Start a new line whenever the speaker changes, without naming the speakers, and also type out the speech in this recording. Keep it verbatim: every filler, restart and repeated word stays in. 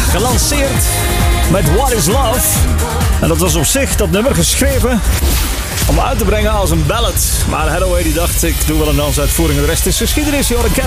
gelanceerd met What is Love. En dat was op zich, dat nummer, geschreven om uit te brengen als een ballad. Maar Hathaway die dacht, ik doe wel een dansuitvoering. De rest is geschiedenis. Je hoort Cat